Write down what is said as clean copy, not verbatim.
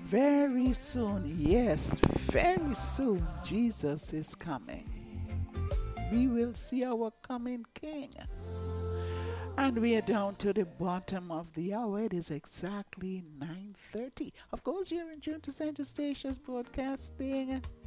Very soon, yes, very soon, Jesus is coming. We will see our coming King. And we are down to the bottom of the hour. It is exactly 9:30. Of course, you're in tune to Central Stations Broadcasting.